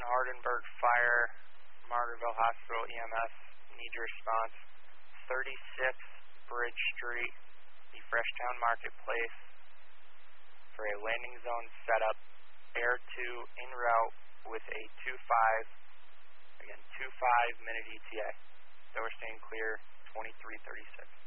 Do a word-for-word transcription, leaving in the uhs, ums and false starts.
Hardenberg Fire, Margaretville Hospital E M S, need your response. thirty-six Bridge Street, the Freshtown Marketplace, for a landing zone setup, Air two en route with a two five, again two five minute E T A. Door staying clear, twenty-three thirty-six.